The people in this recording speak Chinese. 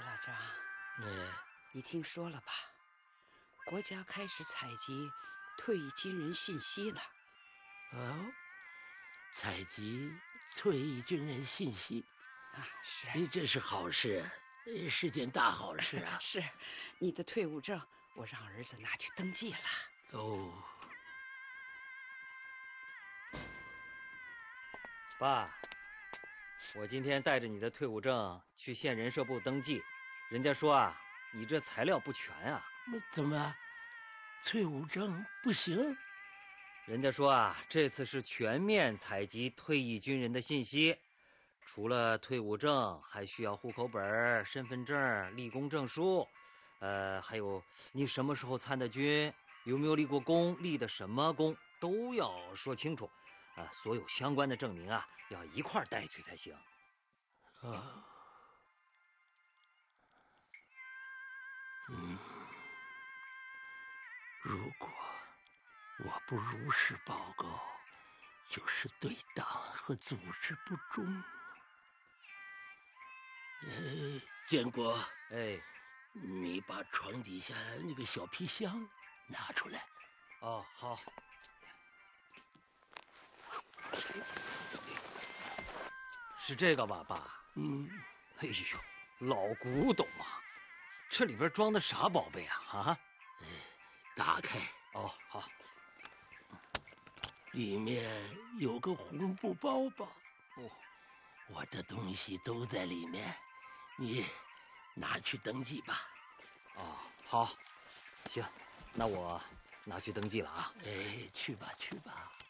老张，你听说了吧？国家开始采集退役军人信息了。 哦，采集退役军人信息啊，是， 这是好事，是件大好事啊！ 是，你的退伍证我让儿子拿去登记了。 哦， 爸，我今天带着你的退伍证去县人社部登记，人家说啊，你这材料不全啊。 怎么，退伍证不行？ 人家说啊，这次是全面采集退役军人的信息，除了退伍证，还需要户口本、身份证、立功证书，还有你什么时候参的军，有没有立过功，立的什么功，都要说清楚。所有相关的证明啊，要一块带去才行。 啊，如果我不如实报告，就是对党和组织不忠。建国，你把床底下那个小皮箱拿出来。 哦，好。是这个吧，爸？哎呦，老古董啊！这里边装的啥宝贝啊？啊？ 打开。 哦，好。 里面有个红布包包。 哦， 我的东西都在里面，你拿去登记吧。 哦，好，行，那我拿去登记了啊。 去吧，去吧。